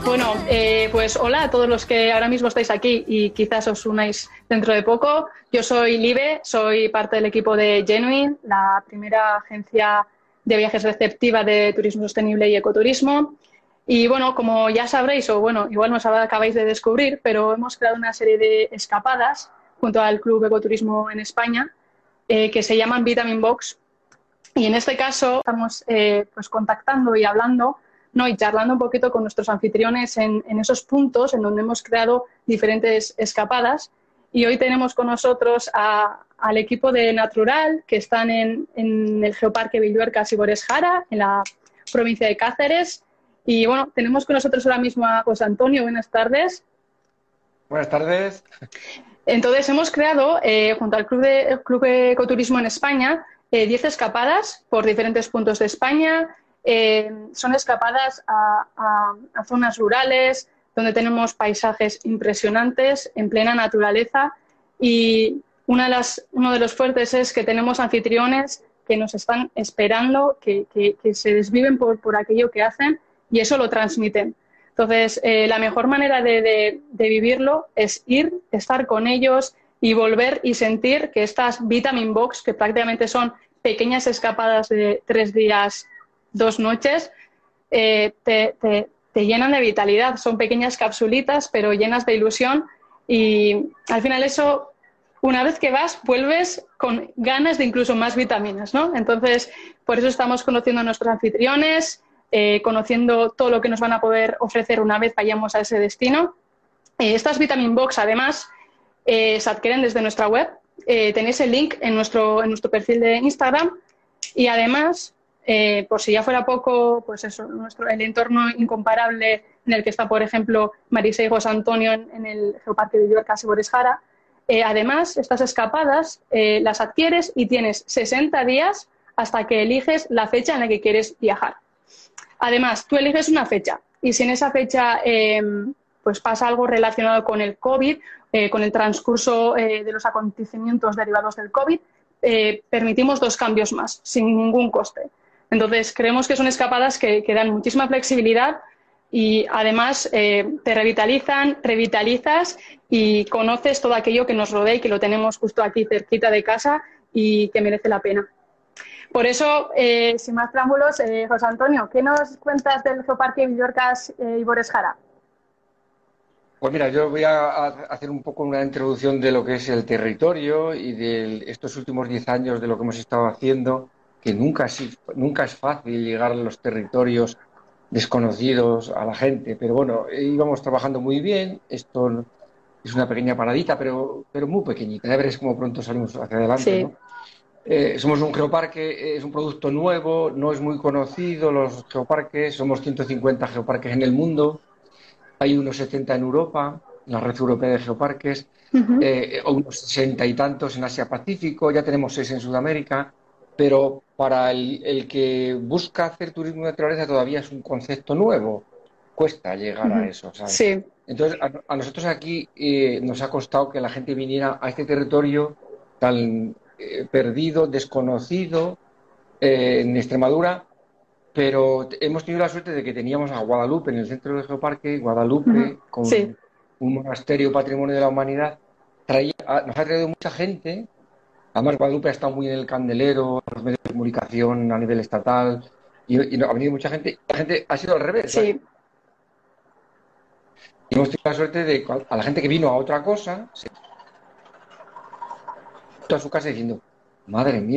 Bueno, pues hola a todos los que ahora mismo estáis aquí y quizás os unáis dentro de poco. Yo soy Libe, soy parte del equipo de Genuine, la primera agencia de viajes receptiva de turismo sostenible y ecoturismo. Y bueno, como ya sabréis, o bueno, igual nos acabáis de descubrir, pero hemos creado una serie de escapadas junto al Club Ecoturismo en España que se llaman Vitamin Box. Y en este caso estamos pues contactando y hablando, ¿no? Y charlando un poquito con nuestros anfitriones en esos puntos en donde hemos creado diferentes escapadas. Y hoy tenemos con nosotros al equipo de Natural, que están en el Geoparque Villuercas y Borés-Jara, en la provincia de Cáceres. Y bueno, tenemos con nosotros ahora mismo a José Antonio. Buenas tardes. Buenas tardes. Entonces hemos creado, junto al Club Ecoturismo en España, 10 escapadas por diferentes puntos de España. Son escapadas a zonas rurales, donde tenemos paisajes impresionantes, en plena naturaleza. Y uno de los fuertes es que tenemos anfitriones que nos están esperando, que se desviven por aquello que hacen y eso lo transmiten. Entonces, la mejor manera de vivirlo es ir, estar con ellos y volver y sentir que estas Vitamin Box, que prácticamente son pequeñas escapadas de 3 días, 2 noches, te llenan de vitalidad. Son pequeñas capsulitas, pero llenas de ilusión. Y al final eso, una vez que vas, vuelves con ganas de incluso más vitaminas, ¿no? Entonces, por eso estamos conociendo a nuestros anfitriones, conociendo todo lo que nos van a poder ofrecer una vez vayamos a ese destino. Estas Vitamin Box, además, se adquieren desde nuestra web. Tenéis el link en nuestro perfil de Instagram y además, por si ya fuera poco, pues eso, el entorno incomparable en el que está, por ejemplo, Marisa y José Antonio en el Geoparque de Villuercas y Borés-Jara. Además, estas escapadas las adquieres y tienes 60 días hasta que eliges la fecha en la que quieres viajar. Además, tú eliges una fecha y si en esa fecha pues pasa algo relacionado con el COVID, con el transcurso de los acontecimientos derivados del COVID, permitimos 2 cambios más, sin ningún coste. Entonces, creemos que son escapadas que dan muchísima flexibilidad y además te revitalizas y conoces todo aquello que nos rodea y que lo tenemos justo aquí cerquita de casa y que merece la pena. Por eso, sin más preámbulos, José Antonio, ¿qué nos cuentas del Geoparque Villuercas y Borés-Jara? Pues mira, yo voy a hacer un poco una introducción de lo que es el territorio y de estos últimos 10 años de lo que hemos estado haciendo, que nunca es fácil llegar a los territorios desconocidos a la gente, pero bueno, íbamos trabajando muy bien. Esto es una pequeña paradita, pero muy pequeñita. Ya veréis cómo pronto salimos hacia adelante, Sí. ¿no? Somos un geoparque, es un producto nuevo, no es muy conocido los geoparques, somos 150 geoparques en el mundo, hay unos 70 en Europa, la red europea de geoparques, Uh-huh. unos 60 y tantos en Asia-Pacífico, ya tenemos 6 en Sudamérica, pero para el que busca hacer turismo de naturaleza todavía es un concepto nuevo, cuesta llegar a Uh-huh. eso, ¿sabes? Sí. Entonces, a nosotros aquí nos ha costado que la gente viniera a este territorio tan perdido, desconocido, en Extremadura, pero hemos tenido la suerte de que teníamos a Guadalupe en el centro del geoparque, Uh-huh. Guadalupe, Sí. con un monasterio patrimonio de la humanidad, nos ha traído mucha gente. Además, Guadalupe ha estado muy en el candelero, en los medios de comunicación a nivel estatal, y ha venido mucha gente. La gente ha sido al revés, ¿sabes? Sí. Y hemos tenido la suerte de a la gente que vino a otra cosa, se ha ido a su casa diciendo, madre mía.